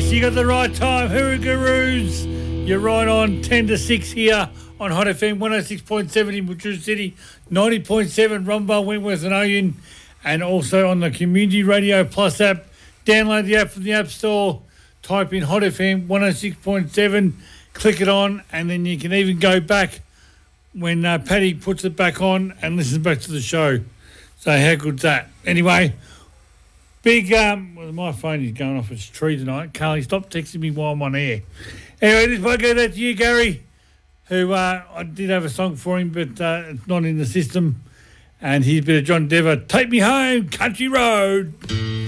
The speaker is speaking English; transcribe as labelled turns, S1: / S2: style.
S1: You got the right time. Hooragoos. You're right on 10 to 6 here on Hot FM 106.7 in Butcher City, 90.7 Rumba, Wentworth and Oyen, and also on the Community Radio Plus app. Download the app from the App Store, type in Hot FM 106.7, click it on, and then you can even go back when Paddy puts it back on and listen back to the show. So how good's that? Anyway, big, my phone is going off its tree tonight. Carly, stop texting me while I'm on air. Anyway, this might go out to you, Gary, who I did have a song for him, but it's not in the system. And here's a bit of John Dever, Take Me Home, Country Road.